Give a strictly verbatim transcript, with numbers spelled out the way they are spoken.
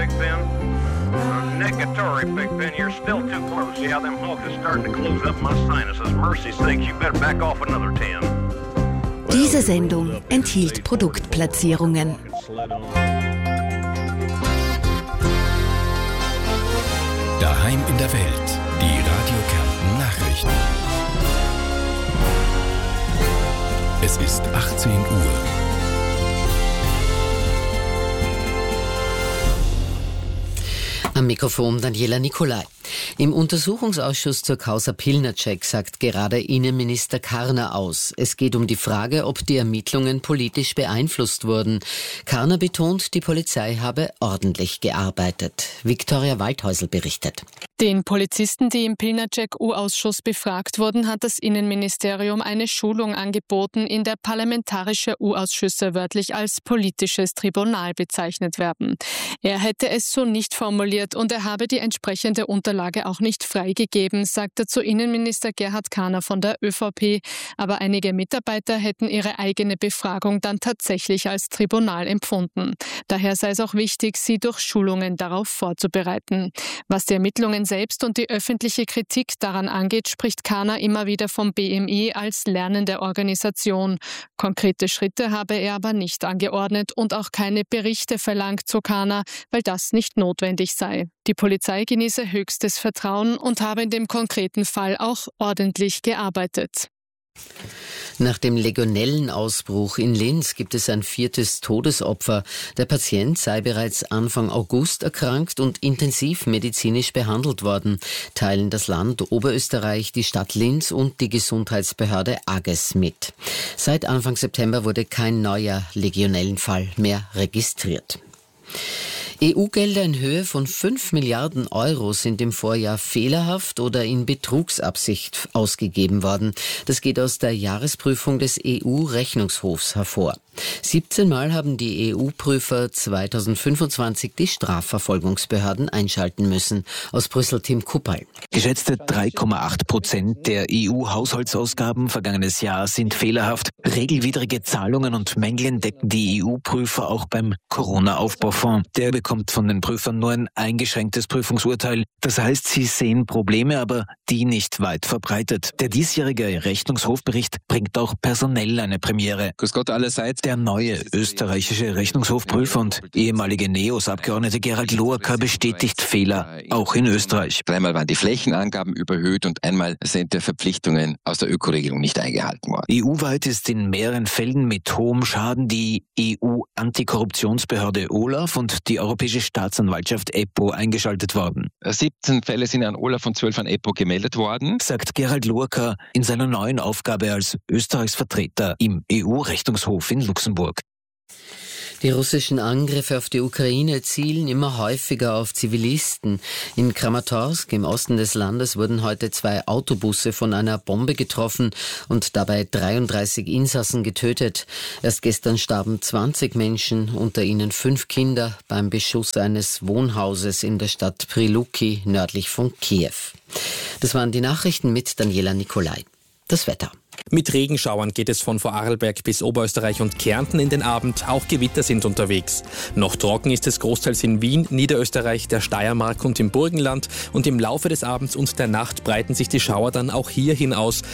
Pigpen. Uh, Negatory, Pigpen, you're still too close. Yeah, them hawks is starting to close up my sinuses. Mercy's sakes, you better back off another ten. Diese Sendung enthielt Produktplatzierungen. Daheim in der Welt, die Radio Kärnten Nachrichten. Es ist achtzehn Uhr. Am Mikrofon Daniela Nicolai. Im Untersuchungsausschuss zur Causa Pilnacek sagt gerade Innenminister Karner aus. Es geht um die Frage, ob die Ermittlungen politisch beeinflusst wurden. Karner betont, die Polizei habe ordentlich gearbeitet. Viktoria Waldhäusl berichtet. Den Polizisten, die im Pilnacek-U-Ausschuss befragt wurden, hat das Innenministerium eine Schulung angeboten, in der parlamentarische U-Ausschüsse wörtlich als politisches Tribunal bezeichnet werden. Er hätte es so nicht formuliert und er habe die entsprechende Unterlage auch nicht freigegeben, sagte zu Innenminister Gerhard Karner von der ÖVP. Aber einige Mitarbeiter hätten ihre eigene Befragung dann tatsächlich als Tribunal empfunden. Daher sei es auch wichtig, sie durch Schulungen darauf vorzubereiten. Was die Ermittlungen selbst und die öffentliche Kritik daran angeht, spricht Karner immer wieder vom B M I als lernende Organisation. Konkrete Schritte habe er aber nicht angeordnet und auch keine Berichte verlangt, so Karner, weil das nicht notwendig sei. Die Polizei genieße höchstes Vertrauen und habe in dem konkreten Fall auch ordentlich gearbeitet. Nach dem Legionellenausbruch in Linz gibt es ein viertes Todesopfer. Der Patient sei bereits Anfang August erkrankt und intensiv medizinisch behandelt worden, teilen das Land Oberösterreich, die Stadt Linz und die Gesundheitsbehörde AGES mit. Seit Anfang September wurde kein neuer Legionellenfall mehr registriert. E U-Gelder in Höhe von fünf Milliarden Euro sind im Vorjahr fehlerhaft oder in Betrugsabsicht ausgegeben worden. Das geht aus der Jahresprüfung des E U-Rechnungshofs hervor. siebzehn Mal haben die E U-Prüfer zweitausendfünfundzwanzig die Strafverfolgungsbehörden einschalten müssen. Aus Brüssel Tim Kuppal. Geschätzte drei Komma acht Prozent der E U-Haushaltsausgaben vergangenes Jahr sind fehlerhaft. Regelwidrige Zahlungen und Mängel entdecken die E U-Prüfer auch beim Corona-Aufbaufonds. Der bekommt von den Prüfern nur ein eingeschränktes Prüfungsurteil. Das heißt, sie sehen Probleme, aber die nicht weit verbreitet. Der diesjährige Rechnungshofbericht bringt auch personell eine Premiere. Grüß Gott allerseits. Der neue österreichische Rechnungshofprüfer und ehemalige NEOS-Abgeordnete Gerald Loacker bestätigt Fehler, auch in Österreich. Dreimal waren die Flächenangaben überhöht und einmal sind die Verpflichtungen aus der Ökoregelung nicht eingehalten worden. E U-weit ist in mehreren Fällen mit hohem Schaden die E U-Antikorruptionsbehörde OLAF und die Europäische Staatsanwaltschaft EPPO eingeschaltet worden. siebzehn Fälle sind an OLAF und zwölf an EPPO gemeldet worden, sagt Gerald Loacker in seiner neuen Aufgabe als Österreichs Vertreter im E U-Rechnungshof in Luxemburg. Die russischen Angriffe auf die Ukraine zielen immer häufiger auf Zivilisten. In Kramatorsk im Osten des Landes wurden heute zwei Autobusse von einer Bombe getroffen und dabei dreiunddreißig Insassen getötet. Erst gestern starben zwanzig Menschen, unter ihnen fünf Kinder, beim Beschuss eines Wohnhauses in der Stadt Priluki nördlich von Kiew. Das waren die Nachrichten mit Daniela Nicolai. Das Wetter. Mit Regenschauern geht es von Vorarlberg bis Oberösterreich und Kärnten in den Abend. Auch Gewitter sind unterwegs. Noch trocken ist es großteils in Wien, Niederösterreich, der Steiermark und im Burgenland. Und im Laufe des Abends und der Nacht breiten sich die Schauer dann auch hierhin aus.